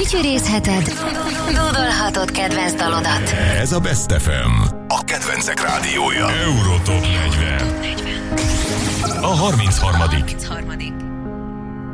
Fütyürészheted, dúdolhatod kedvenc dalodat. Ez a Best FM, a kedvencek rádiója. Eurotop 40. A 33.